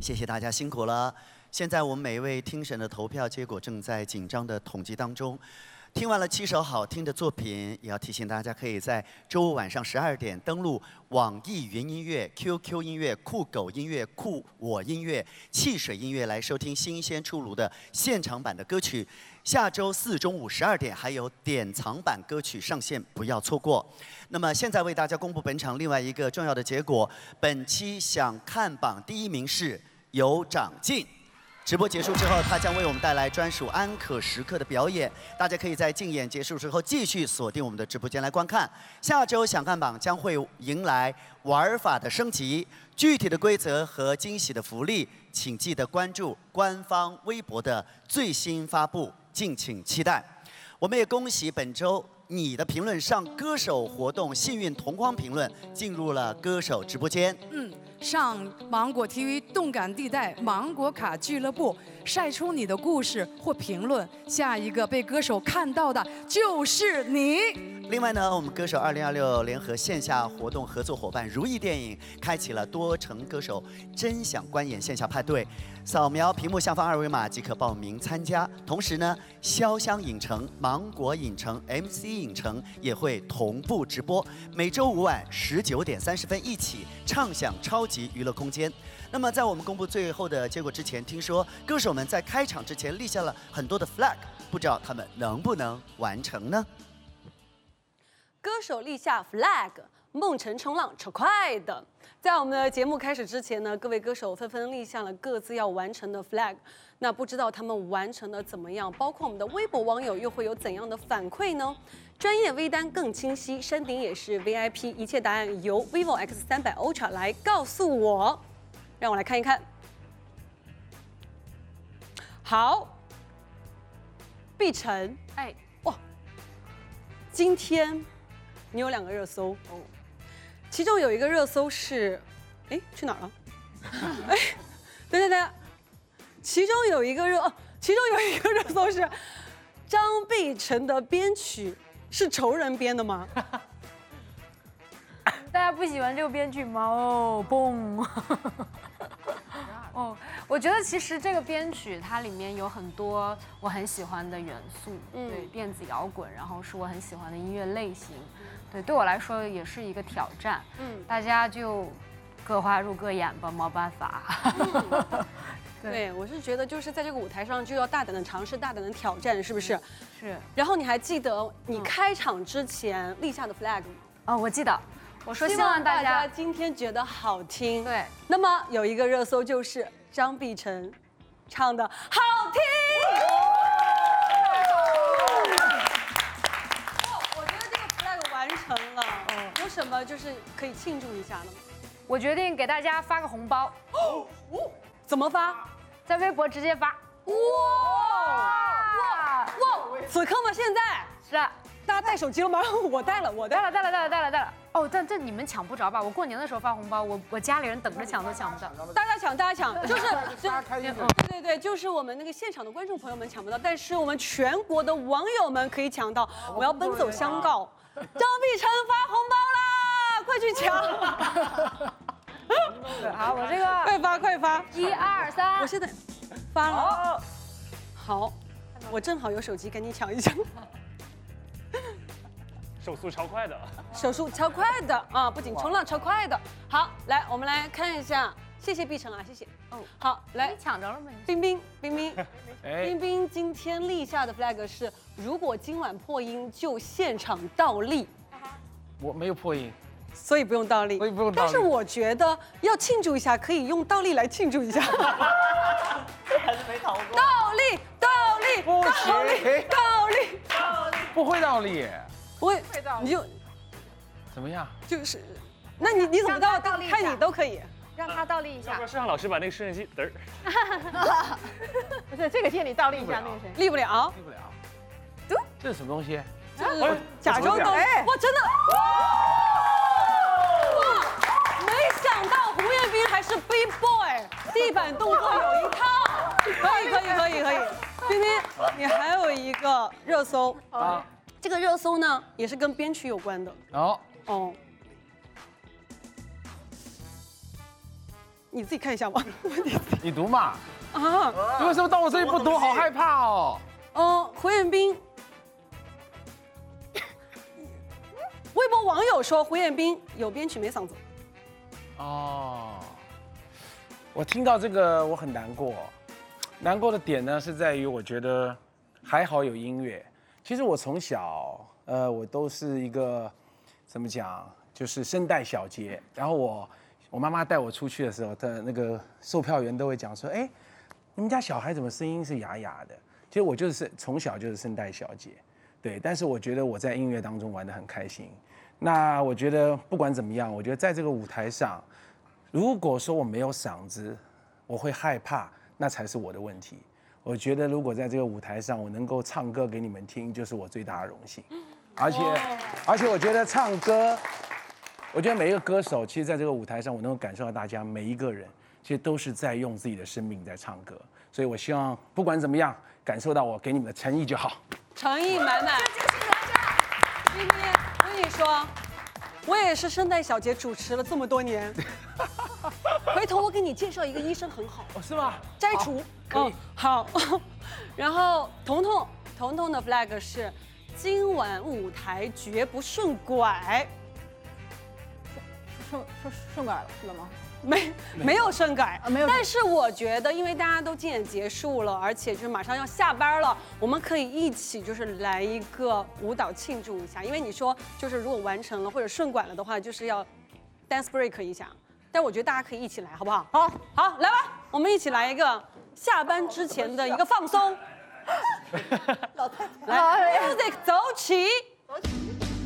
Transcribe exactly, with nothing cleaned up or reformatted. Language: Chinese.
谢谢大家辛苦了。现在我们每一位听审的投票结果正在紧张的统计当中。听完了七首好听的作品，也要提醒大家，可以在周五晚上十二点登录网易云音乐、Q Q 音乐、酷狗音乐、酷我音乐、汽水音乐来收听新鲜出炉的现场版的歌曲。下周四中午十二点还有典藏版歌曲上线，不要错过。那么现在为大家公布本场另外一个重要的结果，本期想看榜第一名是有长进。 直播结束之后，他将为我们带来专属安可时刻的表演，大家可以在竞演结束之后继续锁定我们的直播间来观看。下周想看榜将会迎来玩法的升级，具体的规则和惊喜的福利，请记得关注官方微博的最新发布，敬请期待。我们也恭喜本周你的评论上歌手活动幸运同框评论进入了歌手直播间。 嗯。 上芒果 T V 动感地带芒果卡俱乐部，晒出你的故事或评论，下一个被歌手看到的就是你。 另外呢，我们歌手二零二六联合线下活动合作伙伴如意电影开启了多城歌手真想观演线下派对，扫描屏幕下方二维码即可报名参加。同时呢，潇湘影城、芒果影城、M C 影城也会同步直播，每周五晚十九点三十分一起畅享超级 娱乐空间。那么，在我们公布最后的结果之前，听说歌手们在开场之前立下了很多的 flag， 不知道他们能不能完成呢？ 歌手立下 flag， 梦成冲浪超快的。在我们的节目开始之前呢，各位歌手纷纷立下了各自要完成的 flag。那不知道他们完成的怎么样？包括我们的微博网友又会有怎样的反馈呢？ 专业微单更清晰，山顶也是 V I P， 一切答案由 vivo X 三百 Ultra 来告诉我。让我来看一看。好，碧晨，哎，哇，今天你有两个热搜哦，其中有一个热搜是，哎，去哪儿了？哎，等等等，其中有一个热，哦，其中有一个热搜是张碧晨的编曲。 是仇人编的吗？ 大家不喜欢这个编剧吗？哦，嘣！哦，我觉得其实这个编曲它里面有很多我很喜欢的元素，嗯、对，电子摇滚，然后是我很喜欢的音乐类型，对，对我来说也是一个挑战。嗯，大家就各花入各眼吧，没办法。 嗯 对，我是觉得就是在这个舞台上就要大胆的尝试，大胆的挑战，是不是？ 是。 然后你还记得你开场之前立下的 flag 吗？ 哦，我记得。我说希望大家今天觉得好听。 对。 那么有一个热搜就是张碧晨唱的好听。哦，我觉得这个 flag 完成了。嗯。有什么就是可以庆祝一下的吗？ 我决定给大家发个红包。哦。 怎么发？ 在微博直接发。 哇哇哇！此刻吗？现在是啊， 大家带手机了吗？我带了，我带了，带了，带了，带了，带了。哦，但这你们抢不着吧？我过年的时候发红包，我我家里人等着抢都抢不到。 大家抢，大家抢，就是对对对，就是我们那个现场的观众朋友们抢不到，但是我们全国的网友们可以抢到。我要奔走相告，张碧晨发红包啦，快去抢！ 好，我这个快发快发， 一二三， 我现在发了。好，我正好有手机，赶紧抢一抢。 手速超快的， 手速超快的啊！不仅冲浪超快的。好，来，我们来看一下，谢谢碧晨啊，谢谢。哦，好，来， 抢着了吗？ 冰冰，冰冰，冰冰今天立下的 flag 是，如果今晚破音就现场倒立。 我没有破音。 所以不用倒立， 所以不用倒立。 但是我觉得要庆祝一下，可以用倒立来庆祝一下。 还是没逃过。 倒立，倒立， 不行， 倒立，倒立， 倒立，不会倒立。 不会，你就怎么样？ 就是，那你你怎么倒？看你都可以。 让他倒立一下。 要不是让老师把那个摄像机嘚儿。 不是这个借你倒立一下，那个谁？ 立不了， 立不了。 对， 这是什么东西？ 就是假装倒立。哇，真的。 想到胡彦斌还是 B boy， 地板动作有一套，可以可以可以可以。冰冰，你还有一个热搜啊，这个热搜呢也是跟编曲有关的。哦哦， 你自己看一下吧。 你读嘛？ 啊， 你为什么到我这里不读？好害怕哦。 嗯，胡彦斌。微博网友说胡彦斌有编曲没嗓子。 哦，我听到这个我很难过，难过的点呢是在于我觉得还好有音乐。其实我从小呃我都是一个怎么讲，就是声带小节。然后我我妈妈带我出去的时候，她那个售票员都会讲说，哎，你们家小孩怎么声音是哑哑的？其实我就是从小就是声带小节，对。但是我觉得我在音乐当中玩得很开心。那我觉得不管怎么样，我觉得在这个舞台上，如果说我没有嗓子，我会害怕，那才是我的问题。我觉得如果在这个舞台上我能够唱歌给你们听，就是我最大的荣幸。而且，而且我觉得唱歌，我觉得每一个歌手，其实在这个舞台上，我能够感受到大家每一个人，其实都是在用自己的生命在唱歌。所以我希望不管怎么样，感受到我给你们的诚意就好。 诚意满满。今天我跟你说，我也是声带小节主持了这么多年。回头我给你介绍一个医生很好。 哦，是吗？ 摘除。 可以。 好。然后彤彤，彤彤的 flag 是今晚舞台绝不顺拐。 顺顺顺拐了吗？ 没没有顺改啊，没有。 但是我觉得，因为大家都竞演结束了，而且就是马上要下班了，我们可以一起就是来一个舞蹈庆祝一下。因为你说就是如果完成了或者顺拐了的话，就是要 dance break 一下。但我觉得大家可以一起来，好不好？好，好，来吧，我们一起来一个下班之前的一个放松。 老太太， 来 ，music 走起。 走起。